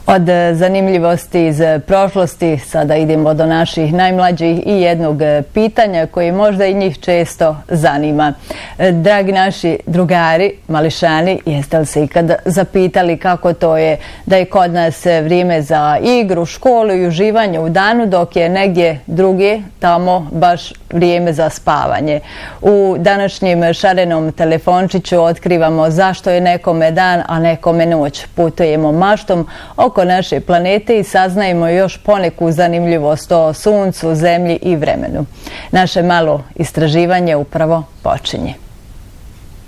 Od zanimljivosti iz prošlosti sada idemo do naših najmlađih i jednog pitanja koje možda i njih često zanima. Dragi naši drugari, mališani, jeste li se ikad zapitali kako to je da je kod nas vrijeme za igru, školu i uživanje u danu, dok je negdje drugdje tamo baš vrijeme za spavanje? U današnjem šarenom telefončiću otkrivamo zašto je nekome dan, a nekome noć. Putujemo maštom oko naše planete i saznajemo još poneku zanimljivost o suncu, zemlji i vremenu. Naše malo istraživanje upravo počinje.